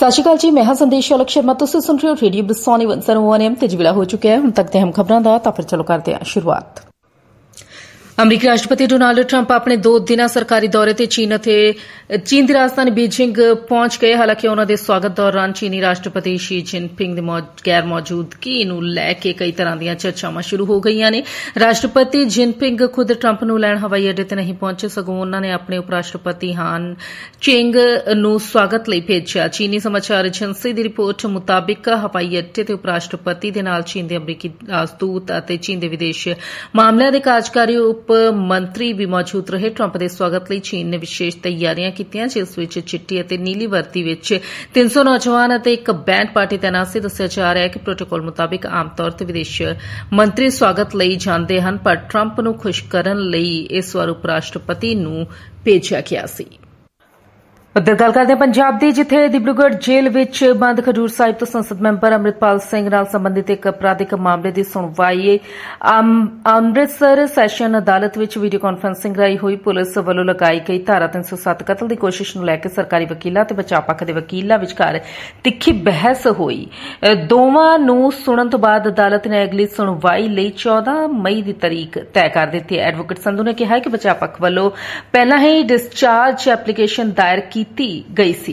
सत श्री अकाल जी, मैं हां संदेश अलग शर्मा। तुसीं सुन रहे हो रेडियो बसौनी 101 FM ते जी वेला हो चुका है। हुण तक दे हम खबरां दा तां फिर चलो करदे हां शुरुआत। अमरीकी राष्ट्रपति डोनाल्ड ट्रंप अपने 2 दिना सरकारी दौरे ते चीन दी राजधानी बीजिंग पहुंच गए। हालांकि उन्हां दे स्वागत दौरान चीनी राष्ट्रपति शी जिनपिंग दी गैर मौजूदगी नूं लैके कई तरह दीआं चर्चावां शुरू हो गईआं ने। राष्ट्रपति जिनपिंग खुद ट्रंप नूं लैण हवाई अड्डे ते नहीं पहुंचे, सगों उन्हां ने अपने उपराष्ट्रपति हान चेंग नूं स्वागत लई भेजिआ। चीनी समाचार एजेंसी दी रिपोर्ट मुताबिक हवाई अड्डे ते उपराष्ट्रपति दे नाल चीन दे अमरीकी राजदूत अते चीन दे विदेश मामलिਆਂ ਦੇ कार्यकारी उप मंत्री भी मौजूद रहे। ट्रंप के स्वागत लई चीन ने विशेष तैयारियां कीतियां, जिस विच चिट्टी अते नीली वर्दी विच 300 नौजवान अते एक बैंड पार्टी तैनात सी। दस्सिया जा रहा है कि प्रोटोकॉल मुताबिक आम तौर ते विदेश मंत्री स्वागत लई जांदे हन, पर ट्रंप नूं खुश करन लई इस वार उप राष्ट्रपति नूं भेजिआ गया सी। उधर गल करदे पंजाब दी, जिथे डिब्रूगढ़ जेल विच बंद खडूर साहिब तो संसद मैंबर अमृतपाल सिंह नाल संबंधित एक आपराधिक मामले की सुनवाई अमृतसर सैशन अदालत विच वीडियो कांफ्रेंसिंग राही हुई। पुलिस वल्लों लगाई गई धारा 307 कतल की कोशिश नूं लैके सरकारी वकीलां ते बचाव पक्ष दे वकीलां विचकार तिखी बहस हुई। दोवां नूं सुणन तो बाद अदालत ने अगली सुनवाई लई 14 मई की तारीख तय कर दित्ती है। एडवोकेट संधू ने कहा कि बचाव पक्ष वल्लों पहलां ही डिस्चार्ज एप्लीकेशन दायर की गई सी।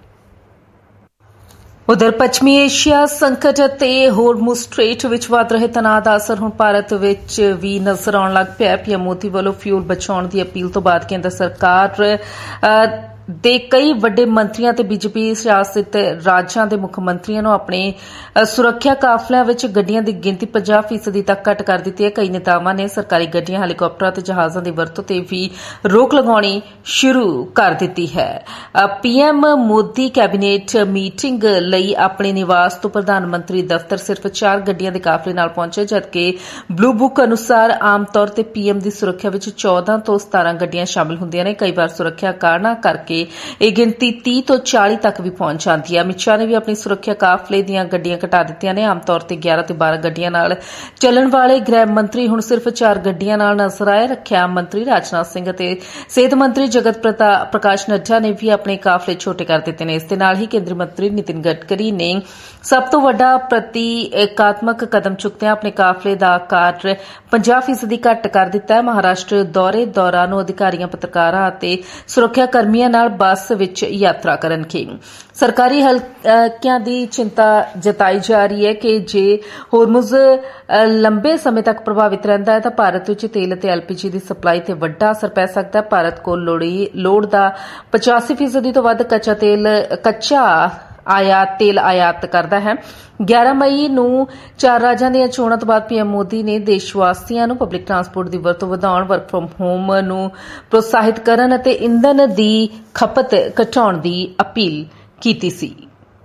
उधर पश्चिमी एशिया संकट ते होर्मुज़ स्ट्रेट विच वध रहे तनाव दा असर हुण भारत विच भी नज़र आउण लग पिया। पीएम मोदी वल्लों फ्यूल बचाउण दी अपील तो बाद केंद्र सरकार दे कई वड्डे मंत्रियों ते बीजेपी शासित राज्यां दे मुख मंत्रियों नूं अपने सुरक्षा काफलिਆਂ विच गड्डियां दी गिनती 50% तक घट कर दित्ती है। कई नेतावां ने सरकारी गड्डियां, हेलीकॉप्टरां ते जहाज़ां दी वरतों ते भी रोक लगाउणी शुरू कर दित्ती है। पीएम मोदी कैबिनेट मीटिंग लई अपने निवास तो प्रधानमंत्री दफ्तर सिर्फ 4 गड्डियां दे काफले नाल पहुंचे, जबकि ब्लू बुक अनुसार आम तौर ते पीएम दी सुरक्षा विच 14 तो 17 गड्डियां शामिल हुंदियां ने। कई बार सुरक्षा कारणा करके यह गिनती 30 तो 40 तक भी पहुंच जाती है। अमित शाह ने भी अपनी सुरक्षा काफले दीआं गड्डियां घटा दित्तियां ने। आमतौर ते 11 ते 12 गड्डियां नाल चलण वाले गृह मंत्री हुण सिर्फ 4 गड्डियां नाल नजर आए। रक्षा मंत्री राजनाथ सिंह ते सेहत मंत्री जगत प्रकाश नड्डा ने भी अपने काफले छोटे कर दित्ते ने। इस दे नाल ही केंद्रीय मंत्री नितिन गडकरी ने सब तो वड्डा प्रतीकात्मक कदम चुकदिआं अपने काफले दा आकार 50% घट कर दित्ता है। महाराष्ट्र दौरे दौरान अधिकारियों, पत्रकारां ते सुरक्षा कर्मियों नाल बस विच यात्रा करनगे। सरकारी हलकियां दी चिंता जताई जा रही है कि जे होर्मुज़ लंबे समय तक प्रभावित रहंदा है तां भारत विच तेल ते एलपीजी दी सप्लाई ते वड्डा असर पै सकदा है। भारत कोल लोड़ दा 85% तो वध कच्चा तेल आयात करदा है। 11 मई नूं 4 राज्यां दीआं चोणां तो बाद पीएम मोदी ने देशवासियां नूं public transport the वरतों वधाउण, work from home नूं प्रोत्साहित करन अते ईंधन दी खपत घटाउण दी अपील कीती सी।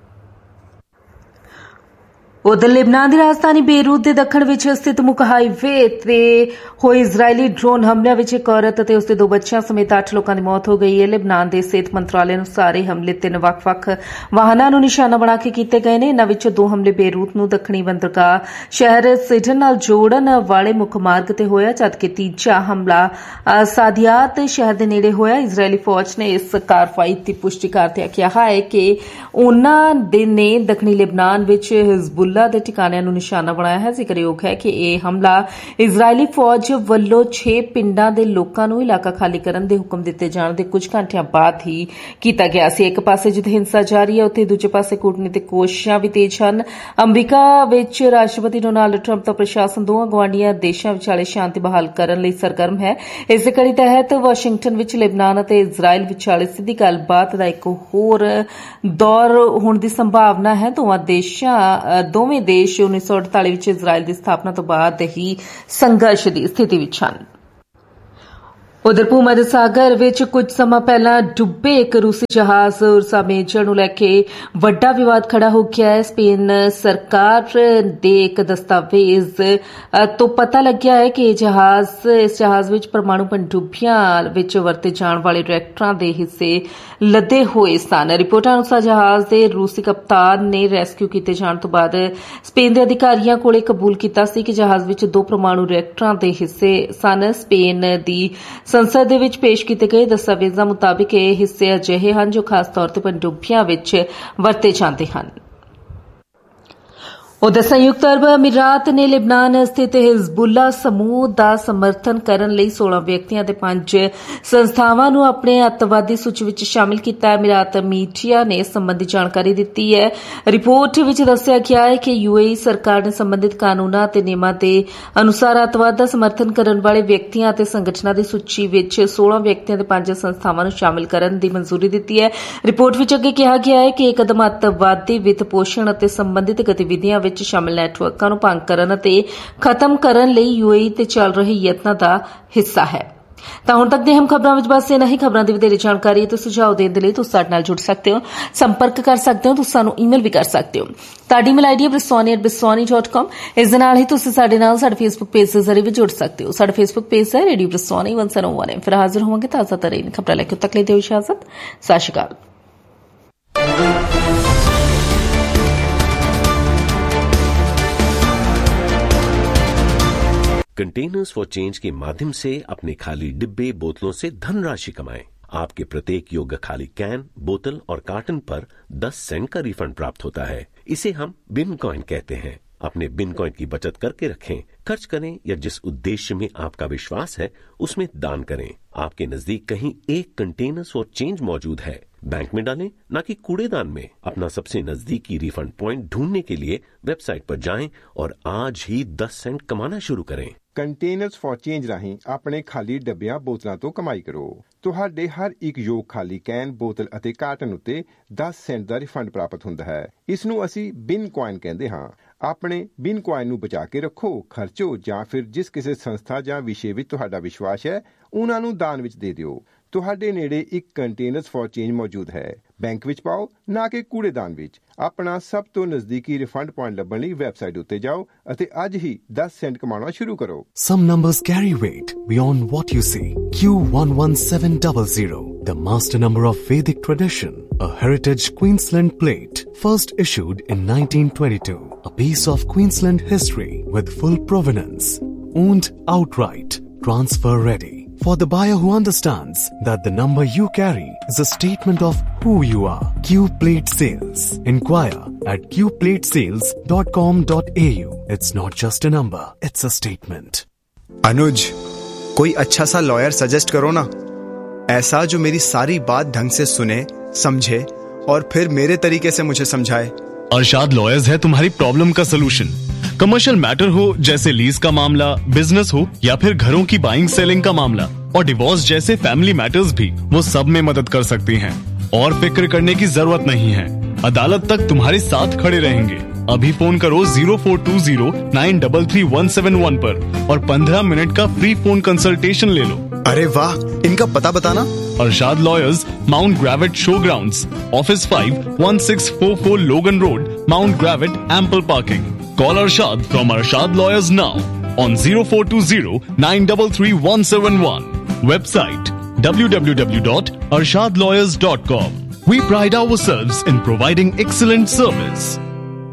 उधर लेबनान की राजधानी बेरूत के दखण विच स्थित मुख हाईवे ते होए इजरायली ड्रोन हमलिਆਂ विच एक औरत ते उसके 2 बच्चियां समेत 8 लोगों की मौत हो गई है। लेबनान के सेहत मंत्रालय अनुसार ये हमले 3 ਵੱਖ-ਵੱਖ वाहनों नूं निशाना बना के कीते गए ने। इन्हां विच 2 हमले बेरूत नूं दक्षिणी बंदरगाह शहर सिडन नाल जोड़न वाले मुख मार्ग ते होया, जबकि तीजा हमला सादियात शहर दे नेड़े होया। इजरायली फौज ने इस कार्रवाई की पुष्टि करदे कहा है कि उन्हां ने दक्षिणी लेबनान विच हिजबुल्लाह दे ठिकाणिਆਂ ਨੂੰ ਨਿਸ਼ਾਨਾ ਬਣਾਇਆ ਹੈ। ਜ਼ਿਕਰਯੋਗ ਹੈ ਕਿ ਇਹ ਹਮਲਾ ਇਜ਼ਰਾਈਲੀ ਫੌਜ ਵੱਲੋਂ 6 ਪਿੰਡਾਂ ਦੇ ਲੋਕਾਂ ਨੂੰ ਇਲਾਕਾ ਖਾਲੀ ਕਰਨ ਦੇ ਹੁਕਮ ਦਿੱਤੇ ਜਾਣ ਦੇ ਕੁਝ ਘੰਟਿਆਂ ਬਾਅਦ ਹੀ ਕੀਤਾ ਗਿਆ ਸੀ। ਇੱਕ ਪਾਸੇ ਜਿੱਥੇ ਹਿੰਸਾ ਜਾਰੀ ਹੈ, ਉੱਥੇ ਦੂਜੇ ਪਾਸੇ ਕੂਟਨੀਤਿਕ ਕੋਸ਼ਿਸ਼ਾਂ ਵੀ ਤੇਜ਼ ਹਨ। ਅਮਰੀਕਾ ਵਿੱਚ ਰਾਸ਼ਟਰਪਤੀ ਡੋਨਾਲਡ ਟਰੰਪ ਦਾ ਪ੍ਰਸ਼ਾਸਨ ਦੋਵਾਂ ਗਵਾਂਢੀਆਂ ਦੇਸ਼ਾਂ ਵਿਚਾਲੇ ਸ਼ਾਂਤੀ ਬਹਾਲ ਕਰਨ ਲਈ ਸਰਗਰਮ ਹੈ। ਇਸ ਦੇ ਕੜੀ ਤਹਿਤ ਵਾਸ਼ਿੰਗਟਨ ਵਿੱਚ ਲੈਬਨਾਨ ਅਤੇ ਇਜ਼ਰਾਈਲ ਵਿਚਾਲੇ ਸਿੱਧੀ ਗੱਲਬਾਤ ਦਾ ਇੱਕ ਹੋਰ ਦੌਰ ਹੋਣ ਦੀ ਸੰਭਾਵਨਾ ਹੈ। ਦੋਵੇਂ देश 1948 ਵਿੱਚ ਇਜ਼ਰਾਈਲ ਦੀ ਸਥਾਪਨਾ ਤੋਂ ਬਾਅਦ ਹੀ ਸੰਘਰਸ਼ ਦੀ ਸਥਿਤੀ ਵਿੱਚ ਹਨ। उधर भूमध्य सागर विच कुछ समा पहला डुब्बे एक रूसी जहाज उर्सा मेजर नूं लैके वड्डा विवाद खड़ा हो गया है। स्पेन सरकार दे एक दस्तावेज तो पता लग गया है कि इस जहाज विच परमाणु पनडुब्बियां विच वरते जाण वाले रिएक्टरां दे हिस्से लदे हुए सन। रिपोर्टां अनुसार जहाज दे रूसी कप्तान ने रेस्क्यू कीते जाण तो बाद स्पेन दे अधिकारियां कोले कबूल कीता सी कि जहाज विच 2 परमाणु रिएक्टरां दे हिस्से सन। स्पेन दी ਸੰਸਦ ਦੇ ਵਿੱਚ ਪੇਸ਼ ਕੀਤੇ ਗਏ ਦਸਤਾਵੇਜ਼ਾਂ ਮੁਤਾਬਿਕ ਇਹ ਹਿੱਸੇ ਅਜਿਹੇ ਹਨ ਜੋ ਖਾਸ ਤੌਰ ਤੇ ਪਣਡੁੱਬੀਆਂ ਵਿੱਚ ਵਰਤੇ ਜਾਂਦੇ ਹਨ। उधर संयुक्त अरब अमीरात ने लेबनान स्थित हिजबुल्ला समूह का समर्थन करने ਲਈ 16 ਵਿਅਕਤੀਆਂ ਤੇ 5 ਸੰਸਥਾਵਾਂ ਨੂੰ ਆਪਣੇ ਅੱਤਵਾਦੀ ਸੂਚੀ ਵਿੱਚ ਸ਼ਾਮਿਲ ਕੀਤਾ ਹੈ। ਅਮੀਰਾਤ ਮੀਡੀਆ ਨੇ ਸੰਬੰਧੀ ਜਾਣਕਾਰੀ ਦਿੱਤੀ ਹੈ। ਰਿਪੋਰਟ ਵਿੱਚ ਦੱਸਿਆ ਗਿਆ ਹੈ ਕਿ UAE ਸਰਕਾਰ ਨੇ ਸੰਬੰਧਿਤ ਕਾਨੂੰਨਾਂ ਤੇ ਨਿਯਮਾਂ ਦੇ ਅਨੁਸਾਰ ਅੱਤਵਾਦ ਦਾ ਸਮਰਥਨ ਕਰਨ ਵਾਲੇ ਵਿਅਕਤੀਆਂ ਅਤੇ ਸੰਗਠਨਾਂ ਦੀ ਸੂਚੀ ਵਿੱਚ 16 ਵਿਅਕਤੀਆਂ ਤੇ 5 ਸੰਸਥਾਵਾਂ ਨੂੰ ਸ਼ਾਮਿਲ ਕਰਨ ਦੀ ਮਨਜ਼ੂਰੀ ਦਿੱਤੀ ਹੈ। ਰਿਪੋਰਟ ਵਿੱਚ ਅੱਗੇ ਕਿਹਾ ਗਿਆ ਹੈ ਕਿ ਇਹ ਕਦਮ ਅੱਤਵਾਦੀ ਵਿੱਤ ਪੋਸ਼ਣ ਅਤੇ ਸੰਬੰਧਿਤ ਗਤੀਵਿਧੀਆਂ ਵਿੱਚ ਸ਼ਾਮਿਲ ਨੈਟਵਰਕਾਂ ਨੂੰ ਭੰਗ ਕਰਨ ਅਤੇ ਖਤਮ ਕਰਨ ਲਈ UAE ਤੇ ਚੱਲ ਰਹੇ ਯਤਨਾਂ ਦਾ ਹਿੱਸਾ ਹੈ। ਤਾਂ ਹੁਣ ਤੱਕ ਦੇ ਅਹਿਮ ਖਬਰਾਂ ਵਿੱਚ ਬਸ ਇਹਨਾਂ ਹੀ ਖਬਰਾਂ ਦੀ ਵਧੇਰੇ ਜਾਣਕਾਰੀ ਅਤੇ ਸੁਝਾਅ ਦੇਣ ਦੇ ਲਈ ਤੁਸੀਂ ਸਾਡੇ ਨਾਲ ਜੁੜ ਸਕਦੇ ਹੋ, ਸੰਪਰਕ ਕਰ ਸਕਦੇ ਹੋ, ਤੁਸੀਂ ਸਾਨੂੰ ਈਮੇਲ ਵੀ ਕਰ ਸਕਦੇ ਹੋ। ਸਾਡੀ ਈਮੇਲ ਆਈਡੀ ਹੈ brasoni@brasoni.com। ਇਸ ਦੇ ਨਾਲ ਹੀ ਤੁਸੀਂ ਸਾਡੇ ਨਾਲ ਸਾਡੇ ਫੇਸਬੁੱਕ ਪੇਜ ਦੇ ਜ਼ਰੀਏ ਵੀ ਜੁੜ ਸਕਦੇ ਹੋ। ਸਾਡਾ ਫੇਸਬੁੱਕ ਪੇਜ ਹੈ ਰੇਡੀਓ ਬ੍ਰਸੋਨੀ 101। ਫਿਰ ਹਾਜ਼ਰ ਹੋਵਾਂਗੇ ਤਾਜ਼ਾ ਤਰੀਨ ਖਬਰਾਂ ਲੈ ਕੇ। ਤੱਕ ਲਈ ਦਿਓ ਇਜਾਜ਼ਤ। ਸਤਿ ਸ਼੍ਰੀ ਅਕਾਲ। कंटेनर्स फॉर चेंज के माध्यम से अपने खाली डिब्बे बोतलों से धनराशि कमाएं। आपके प्रत्येक योग्य खाली कैन, बोतल और कार्टन पर 10 सेंट का रिफंड प्राप्त होता है। इसे हम बिन कॉइन कहते हैं। अपने बिन कॉइन की बचत करके रखें, खर्च करें या जिस उद्देश्य में आपका विश्वास है उसमें दान करें। आपके नजदीक कहीं एक कंटेनर्स फॉर चेंज मौजूद है, बैंक में डालें ना कि कूड़ेदान में। अपना सबसे नजदीकी रिफंड पॉइंट ढूंढने के लिए वेबसाइट पर जाएं और आज ही 10 सेंट कमाना शुरू करें। ਕੰਟੇਨਰਸ ਫॉर ਚੇਂਜ ਰਾਹੀਂ ਆਪਣੇ ਖਾਲੀ ਡੱਬਿਆਂ ਬੋਤਲਾਂ ਤੋਂ ਕਮਾਈ ਕਰੋ। ਤੁਹਾਡੇ ਹਰ ਇੱਕ ਯੋਗ ਖਾਲੀ ਕੈਨ, ਬੋਤਲ ਅਤੇ ਕਾਰਟਨ ਉੱਤੇ 10 ਸੈਂਟ ਦਾ ਰਿਫੰਡ ਪ੍ਰਾਪਤ ਹੁੰਦਾ ਹੈ। ਇਸ ਨੂੰ ਅਸੀਂ ਬਿਨ ਕੁਆਇਨ ਕਹਿੰਦੇ ਹਾਂ। ਆਪਣੇ ਬਿਨ ਕੁਆਇਨ ਨੂੰ ਬਚਾ ਕੇ ਰੱਖੋ, ਖਰਚੋ ਜਾਂ ਫਿਰ ਜਿਸ ਕਿਸੇ ਸੰਸਥਾ ਜਾਂ ਵਿਸ਼ੇ ਵਿੱਚ ਤੁਹਾਡਾ ਵਿਸ਼ਵਾਸ ਹੈ ਉਹਨਾਂ ਨੂੰ ਦਾਨ ਵਿੱਚ ਦੇ ਦਿਓ। ਤੁਹਾਡੇ ਨੇੜੇ ਇੱਕ ਕੰਟੇਨਰਸ ਫॉर ਚੇਂਜ ਮੌਜੂਦ ਹੈ। ਬੈਂਕ ਵਿੱਚ ਪਾਓ ਨਾ ਕਿ ਕੂੜੇਦਾਨ ਵਿੱਚ। ਆਪਣਾ ਸਭ ਤੋਂ ਨਜ਼ਦੀਕੀ ਰਿਫੰਡ ਪੁਆਇੰਟ ਲੱਭਣ ਲਈ ਵੈਬਸਾਈਟ ਉੱਤੇ ਜਾਓ ਅਤੇ ਅੱਜ ਹੀ 10 ਸੈਂਟ ਕਮਾਉਣਾ ਸ਼ੁਰੂ ਕਰੋ। Some numbers carry weight beyond what you see. Q11700, the master number of Vedic tradition, a heritage Queensland plate, first issued in 1922. A piece of Queensland history with full provenance, owned outright, transfer ready. For the buyer who understands that the number you carry is a statement of who you are. Q Plate Sales. Inquire at qplatesales.com.au. It's not just a number, it's a statement. अनुज, कोई अच्छा सा lawyer suggest करो ना, ऐसा जो मेरी सारी बात ढंग से सुने, समझे और फिर मेरे तरीके से मुझे समझाए। अरशाद लॉयर्स है तुम्हारी प्रॉब्लम का सलूशन। कमर्शियल मैटर हो जैसे लीज का मामला, बिजनेस हो या फिर घरों की बाइंग सेलिंग का मामला और डिवोर्स जैसे फैमिली मैटर्स भी, वो सब में मदद कर सकती हैं। और फिक्र करने की जरूरत नहीं है, अदालत तक तुम्हारे साथ खड़े रहेंगे। अभी फोन करो 0420933171 पर और 15 मिनट का फ्री फोन कंसल्टेशन ले लो। अरे वाह, इनका पता बताना। Arshad lawyers, mount ग्रेविट show grounds, office 5, 1644 लोगन road, mount ग्रेविट, ample parking. Call Arshad from Arshad Lawyers now on 0420933171. Website www.arshadlawyers.com. We pride ourselves in providing excellent service.